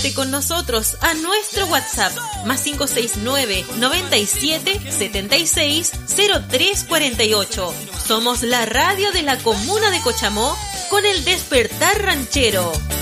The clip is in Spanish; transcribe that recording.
comunicarte con nosotros a nuestro WhatsApp más 569 97 76 03 48. Somos la radio de la comuna de Cochamó con el despertar ranchero.